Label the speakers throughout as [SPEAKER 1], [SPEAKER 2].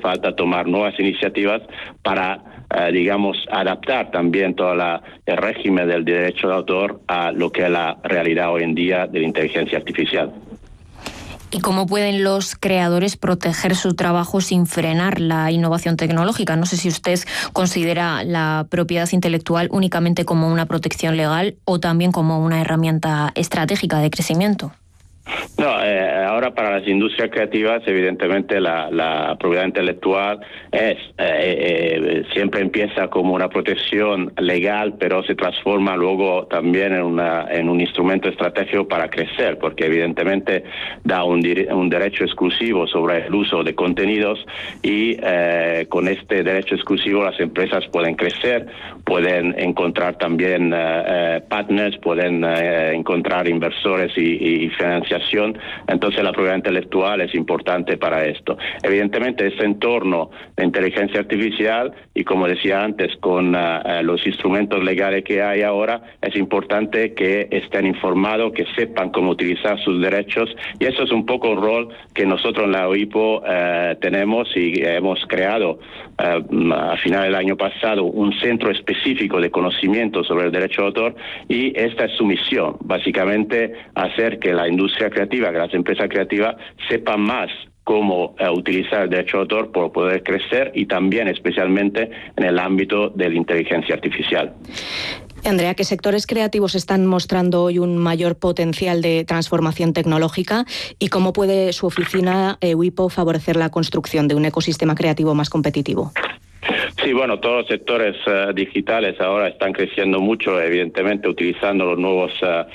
[SPEAKER 1] falta tomar nuevas iniciativas para, adaptar también todo el régimen del derecho de autor a lo que es la realidad hoy en día de la inteligencia artificial.
[SPEAKER 2] ¿Y cómo pueden los creadores proteger su trabajo sin frenar la innovación tecnológica? No sé si usted considera la propiedad intelectual únicamente como una protección legal o también como una herramienta estratégica de crecimiento.
[SPEAKER 1] No, ahora para las industrias creativas, evidentemente la propiedad intelectual siempre empieza como una protección legal, pero se transforma luego también en un instrumento estratégico para crecer, porque evidentemente da un derecho exclusivo sobre el uso de contenidos y con este derecho exclusivo las empresas pueden crecer, pueden encontrar también partners, pueden encontrar inversores y financiación. Entonces la propiedad intelectual es importante para esto. Evidentemente este entorno de inteligencia artificial y como decía antes con los instrumentos legales que hay ahora, es importante que estén informados, que sepan cómo utilizar sus derechos y eso es un poco el rol que nosotros en la OIPO tenemos y hemos creado a final del año pasado un centro específico de conocimiento sobre el derecho de autor y esta es su misión, básicamente hacer que la industria creativa, que las empresas creativas sepan más cómo utilizar el derecho de autor para poder crecer y también especialmente en el ámbito de la inteligencia artificial.
[SPEAKER 3] Andrea, ¿qué sectores creativos están mostrando hoy un mayor potencial de transformación tecnológica y cómo puede su oficina WIPO favorecer la construcción de un ecosistema creativo más competitivo?
[SPEAKER 1] Sí, bueno, todos los sectores digitales ahora están creciendo mucho, evidentemente utilizando los nuevos,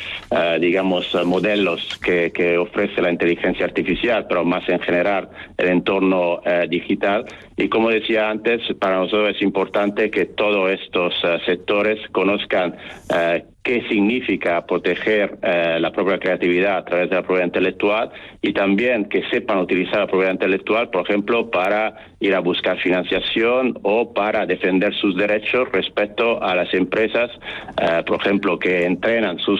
[SPEAKER 1] modelos que ofrece la inteligencia artificial, pero más en general el entorno digital. Y como decía antes, para nosotros es importante que todos estos sectores conozcan qué significa proteger la propia creatividad a través de la propiedad intelectual y también que sepan utilizar la propiedad intelectual, por ejemplo, para ir a buscar financiación o para defender sus derechos respecto a las empresas, por ejemplo, que entrenan sus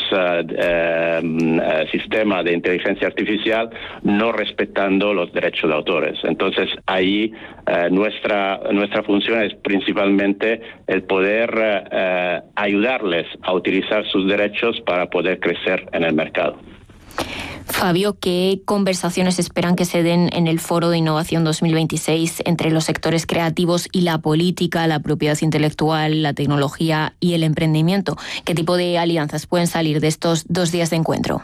[SPEAKER 1] sistemas de inteligencia artificial no respetando los derechos de autores. Entonces, ahí nuestra función es principalmente el poder ayudarles a utilizar sus derechos para poder crecer en el mercado.
[SPEAKER 2] Fabio, ¿qué conversaciones esperan que se den en el Foro de Innovación 2026 entre los sectores creativos y la política, la propiedad intelectual, la tecnología y el emprendimiento? ¿Qué tipo de alianzas pueden salir de estos 2 días de encuentro?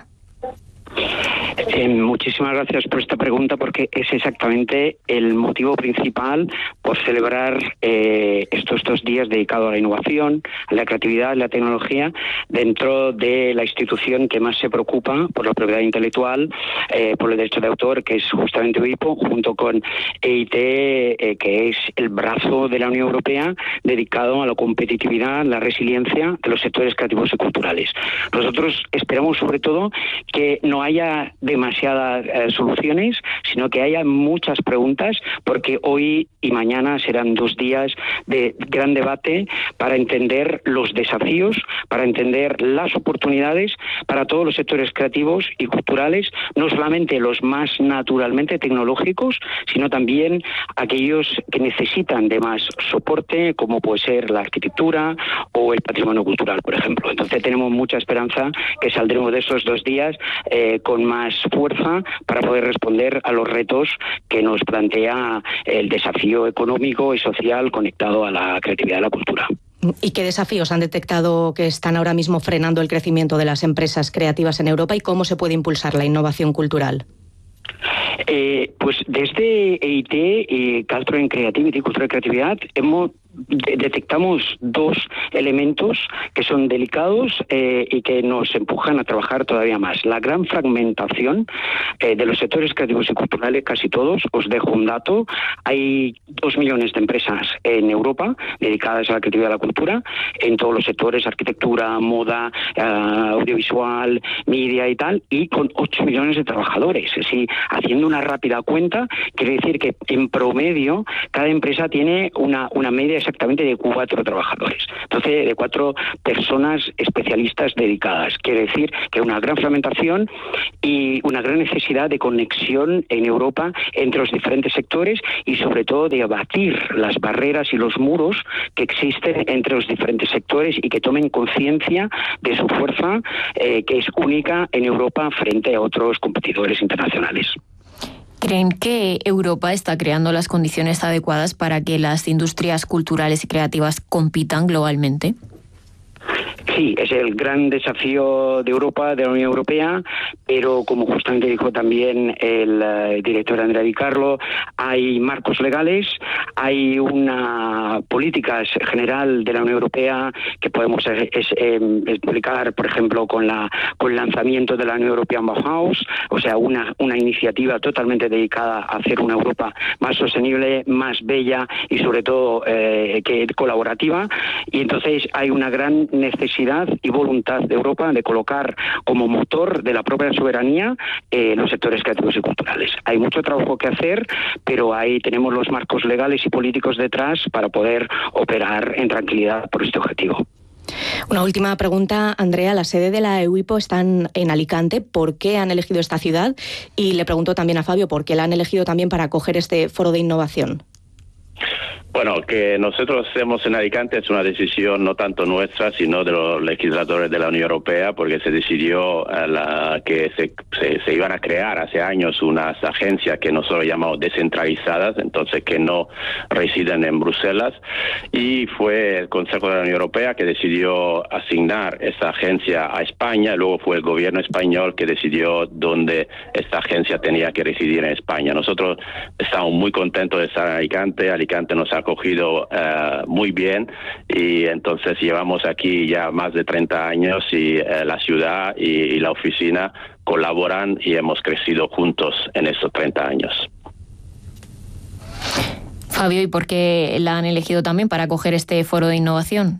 [SPEAKER 4] Muchísimas gracias por esta pregunta porque es exactamente el motivo principal por celebrar estos 2 días dedicados a la innovación, a la creatividad, a la tecnología dentro de la institución que más se preocupa por la propiedad intelectual, por el derecho de autor, que es justamente WIPO, junto con EIT, que es el brazo de la Unión Europea dedicado a la competitividad, la resiliencia de los sectores creativos y culturales. Nosotros esperamos sobre todo que no haya demasiadas soluciones, sino que haya muchas preguntas, porque hoy y mañana serán 2 días de gran debate para entender los desafíos, para entender las oportunidades para todos los sectores creativos y culturales, no solamente los más naturalmente tecnológicos, sino también aquellos que necesitan de más soporte, como puede ser la arquitectura o el patrimonio cultural, por ejemplo. Entonces tenemos mucha esperanza que saldremos de esos 2 días con más fuerza para poder responder a los retos que nos plantea el desafío económico y social conectado a la creatividad y la cultura.
[SPEAKER 3] ¿Y qué desafíos han detectado que están ahora mismo frenando el crecimiento de las empresas creativas en Europa y cómo se puede impulsar la innovación cultural?
[SPEAKER 4] Pues desde EIT, Caltro Creativity, Cultura y Creatividad, detectamos 2 elementos que son delicados y que nos empujan a trabajar todavía más. La gran fragmentación de los sectores creativos y culturales, casi todos. Os dejo un dato. Hay 2 millones de empresas en Europa dedicadas a la creatividad y a la cultura, en todos los sectores, arquitectura, moda, audiovisual, media y tal, y con 8 millones de trabajadores. Es decir, haciendo una rápida cuenta, quiere decir que en promedio cada empresa tiene una media exactamente de 4 trabajadores. Entonces, de 4 personas especialistas dedicadas. Quiere decir que hay una gran fragmentación y una gran necesidad de conexión en Europa entre los diferentes sectores y sobre todo de abatir las barreras y los muros que existen entre los diferentes sectores y que tomen conciencia de su fuerza, que es única en Europa frente a otros competidores internacionales.
[SPEAKER 2] ¿Creen que Europa está creando las condiciones adecuadas para que las industrias culturales y creativas compitan globalmente?
[SPEAKER 4] Sí, es el gran desafío de Europa, de la Unión Europea, pero como justamente dijo también el director Andrea Di Carlo, hay marcos legales, hay una política general de la Unión Europea que podemos explicar, por ejemplo, con el lanzamiento de la Unión European Bauhaus, o sea, una iniciativa totalmente dedicada a hacer una Europa más sostenible, más bella y sobre todo que colaborativa. Y entonces hay una gran necesidad y voluntad de Europa de colocar como motor de la propia soberanía los sectores creativos y culturales. Hay mucho trabajo que hacer, pero ahí tenemos los marcos legales y políticos detrás para poder operar en tranquilidad por este objetivo.
[SPEAKER 3] Una última pregunta, Andrea. La sede de la EUIPO está en Alicante. ¿Por qué han elegido esta ciudad? Y le pregunto también a Fabio, ¿por qué la han elegido también para acoger este foro de innovación?
[SPEAKER 1] Bueno, que nosotros estemos en Alicante es una decisión no tanto nuestra, sino de los legisladores de la Unión Europea, porque se decidió que se iban a crear hace años unas agencias que nosotros llamamos descentralizadas, entonces que no residen en Bruselas, y fue el Consejo de la Unión Europea que decidió asignar esta agencia a España, luego fue el gobierno español que decidió dónde esta agencia tenía que residir en España. Nosotros estamos muy contentos de estar en Alicante. Alicante nos ha acogido muy bien y entonces llevamos aquí ya más de 30 años y la ciudad y la oficina colaboran y hemos crecido juntos en estos 30 años.
[SPEAKER 2] Fabio, ¿y por qué la han elegido también para acoger este foro de innovación?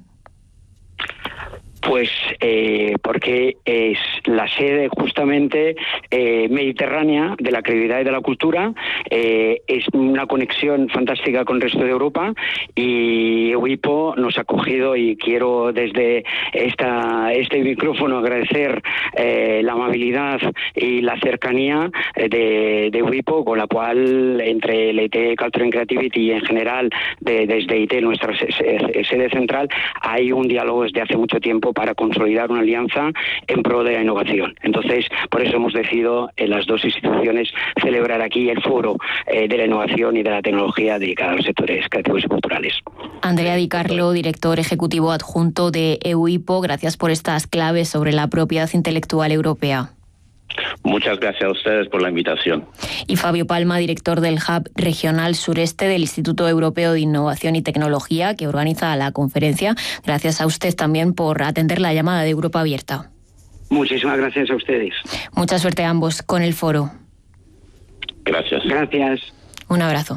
[SPEAKER 4] Pues porque es la sede justamente mediterránea de la creatividad y de la cultura, es una conexión fantástica con el resto de Europa y EUIPO nos ha acogido y quiero desde este micrófono agradecer la amabilidad y la cercanía de EUIPO, con la cual entre el IT Culture and Creativity y en general desde IT, nuestra sede central, hay un diálogo desde hace mucho tiempo para consolidar una alianza en pro de la innovación. Entonces, por eso hemos decidido en las dos instituciones celebrar aquí el foro de la innovación y de la tecnología dedicada a los sectores creativos y culturales.
[SPEAKER 2] Andrea Di Carlo, director ejecutivo adjunto de EUIPO, gracias por estas claves sobre la propiedad intelectual europea.
[SPEAKER 1] Muchas gracias a ustedes por la invitación.
[SPEAKER 2] Y Fabio Palma, director del Hub Regional Sureste del Instituto Europeo de Innovación y Tecnología, que organiza la conferencia. Gracias a usted también por atender la llamada de Europa Abierta.
[SPEAKER 4] Muchísimas gracias a ustedes.
[SPEAKER 2] Mucha suerte a ambos con el foro.
[SPEAKER 1] Gracias.
[SPEAKER 4] Gracias.
[SPEAKER 2] Un abrazo.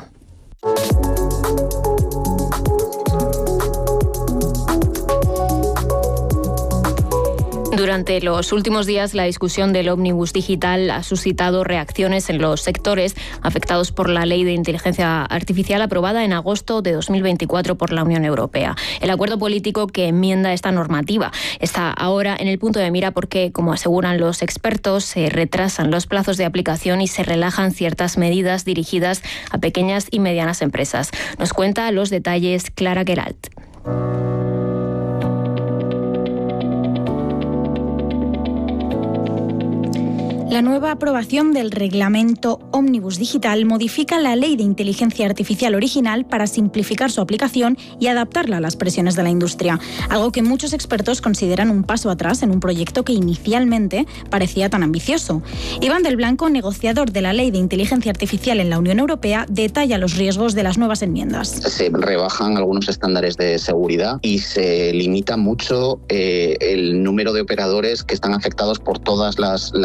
[SPEAKER 2] Durante los últimos días, la discusión del ómnibus digital ha suscitado reacciones en los sectores afectados por la Ley de Inteligencia Artificial aprobada en agosto de 2024 por la Unión Europea. El acuerdo político que enmienda esta normativa está ahora en el punto de mira porque, como aseguran los expertos, se retrasan los plazos de aplicación y se relajan ciertas medidas dirigidas a pequeñas y medianas empresas. Nos cuenta los detalles Clara Queralt.
[SPEAKER 5] La nueva aprobación del reglamento Ómnibus Digital modifica la Ley de Inteligencia Artificial original para simplificar su aplicación y adaptarla a las presiones de la industria, algo que muchos expertos consideran un paso atrás en un proyecto que inicialmente parecía tan ambicioso. Iván del Blanco, negociador de la Ley de Inteligencia Artificial en la Unión Europea, detalla los riesgos de las nuevas enmiendas.
[SPEAKER 6] Se rebajan algunos estándares de seguridad y se limita mucho el número de operadores que están afectados por todas las obligaciones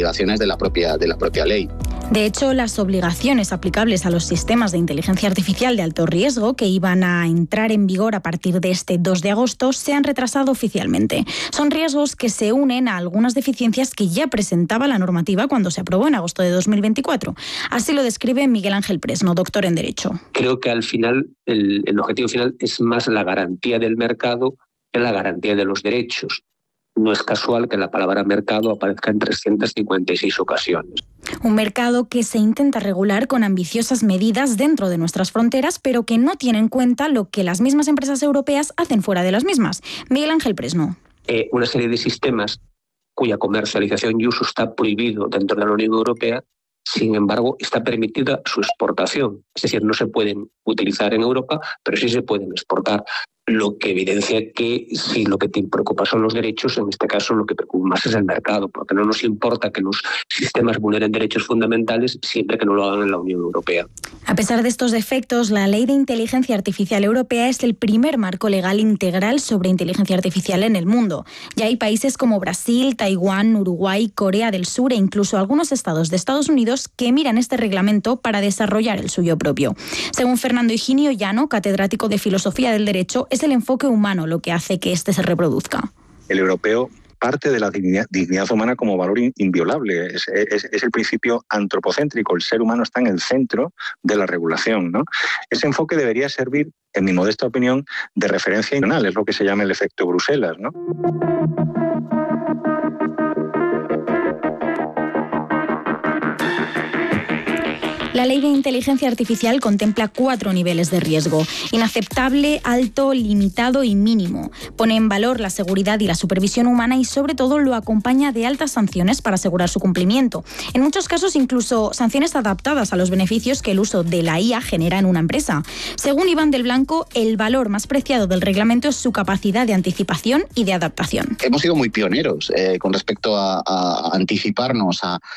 [SPEAKER 6] obligaciones de la propia ley.
[SPEAKER 5] De hecho, las obligaciones aplicables a los sistemas de inteligencia artificial de alto riesgo que iban a entrar en vigor a partir de este 2 de agosto se han retrasado oficialmente. Son riesgos que se unen a algunas deficiencias que ya presentaba la normativa cuando se aprobó en agosto de 2024. Así lo describe Miguel Ángel Presno, doctor en Derecho.
[SPEAKER 7] Creo que al final el objetivo final es más la garantía del mercado que la garantía de los derechos. No es casual que la palabra mercado aparezca en 356 ocasiones.
[SPEAKER 5] Un mercado que se intenta regular con ambiciosas medidas dentro de nuestras fronteras, pero que no tiene en cuenta lo que las mismas empresas europeas hacen fuera de las mismas. Miguel Ángel Presno.
[SPEAKER 7] Una serie de sistemas cuya comercialización y uso está prohibido dentro de la Unión Europea, sin embargo, está permitida su exportación. Es decir, no se pueden utilizar en Europa, pero sí se pueden exportar. Lo que evidencia que si lo que te preocupa son los derechos, en este caso lo que preocupa más es el mercado, porque no nos importa que los sistemas vulneren derechos fundamentales siempre que no lo hagan en la Unión Europea.
[SPEAKER 5] A pesar de estos defectos, la Ley de Inteligencia Artificial Europea es el primer marco legal integral sobre inteligencia artificial en el mundo. Ya hay países como Brasil, Taiwán, Uruguay, Corea del Sur e incluso algunos estados de Estados Unidos que miran este reglamento para desarrollar el suyo propio. Según Fernando Higinio Llano, catedrático de Filosofía del Derecho, es el enfoque humano lo que hace que este se reproduzca.
[SPEAKER 8] El europeo parte de la dignidad humana como valor inviolable. Es el principio antropocéntrico. El ser humano está en el centro de la regulación, ¿no? Ese enfoque debería servir, en mi modesta opinión, de referencia internacional. Es lo que se llama el efecto Bruselas, ¿no?
[SPEAKER 5] La Ley de Inteligencia Artificial contempla 4 niveles de riesgo: inaceptable, alto, limitado y mínimo. Pone en valor la seguridad y la supervisión humana y sobre todo lo acompaña de altas sanciones para asegurar su cumplimiento. En muchos casos incluso sanciones adaptadas a los beneficios que el uso de la IA genera en una empresa. Según Iván del Blanco, el valor más preciado del reglamento es su capacidad de anticipación y de adaptación.
[SPEAKER 6] Hemos sido muy pioneros con respecto a anticiparnos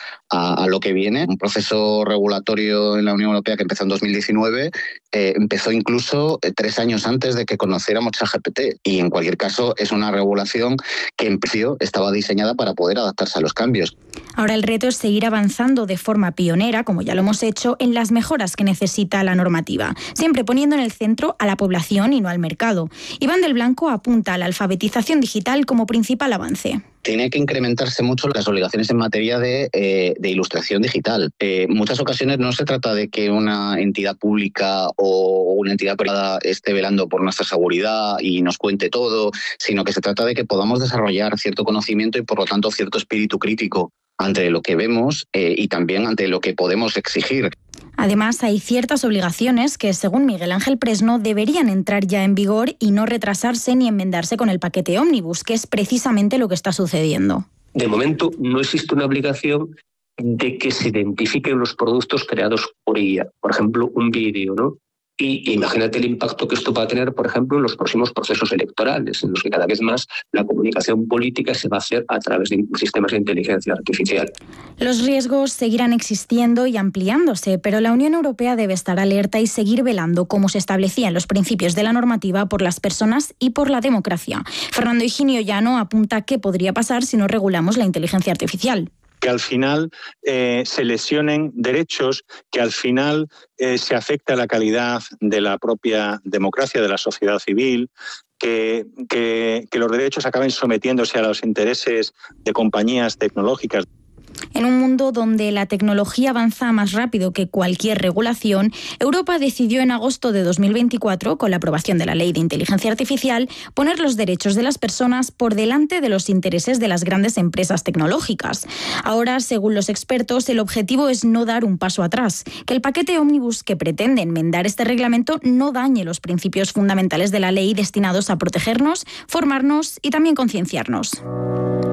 [SPEAKER 6] a lo que viene. Un proceso regulatorio en la Unión Europea que empezó en 2019, empezó incluso 3 años antes de que conociéramos ChatGPT. Y en cualquier caso es una regulación que en principio estaba diseñada para poder adaptarse a los cambios.
[SPEAKER 5] Ahora el reto es seguir avanzando de forma pionera, como ya lo hemos hecho, en las mejoras que necesita la normativa, siempre poniendo en el centro a la población y no al mercado. Iván del Blanco apunta a la alfabetización digital como principal avance.
[SPEAKER 6] Tiene que incrementarse mucho las obligaciones en materia de ilustración digital. Muchas ocasiones no se trata de que una entidad pública o una entidad privada esté velando por nuestra seguridad y nos cuente todo, sino que se trata de que podamos desarrollar cierto conocimiento y, por lo tanto, cierto espíritu crítico ante lo que vemos y también ante lo que podemos exigir.
[SPEAKER 5] Además, hay ciertas obligaciones que, según Miguel Ángel Presno, deberían entrar ya en vigor y no retrasarse ni enmendarse con el paquete Ómnibus, que es precisamente lo que está sucediendo.
[SPEAKER 7] De momento, no existe una obligación de que se identifiquen los productos creados por IA. Por ejemplo, un vídeo, ¿no? Y imagínate el impacto que esto va a tener, por ejemplo, en los próximos procesos electorales, en los que cada vez más la comunicación política se va a hacer a través de sistemas de inteligencia artificial.
[SPEAKER 5] Los riesgos seguirán existiendo y ampliándose, pero la Unión Europea debe estar alerta y seguir velando, como se establecía en los principios de la normativa, por las personas y por la democracia. Fernando Higinio Llano apunta qué podría pasar si no regulamos la inteligencia artificial.
[SPEAKER 8] Que al final se lesionen derechos, que al final se afecte la calidad de la propia democracia, de la sociedad civil, que los derechos acaben sometiéndose a los intereses de compañías tecnológicas.
[SPEAKER 5] En un mundo donde la tecnología avanza más rápido que cualquier regulación, Europa decidió en agosto de 2024, con la aprobación de la Ley de Inteligencia Artificial, poner los derechos de las personas por delante de los intereses de las grandes empresas tecnológicas. Ahora, según los expertos, el objetivo es no dar un paso atrás, que el paquete Ómnibus que pretende enmendar este reglamento no dañe los principios fundamentales de la ley destinados a protegernos, formarnos y también concienciarnos.